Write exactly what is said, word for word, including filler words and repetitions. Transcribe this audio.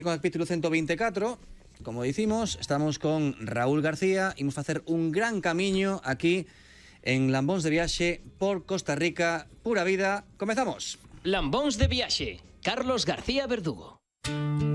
Con el capítulo ciento veinticuatro, como decimos, estamos con Raúl García y vamos a hacer un gran camino aquí en Lambóns de Viaxe por Costa Rica, pura vida. Comenzamos. Lambóns de Viaxe, Carlos García Verdugo.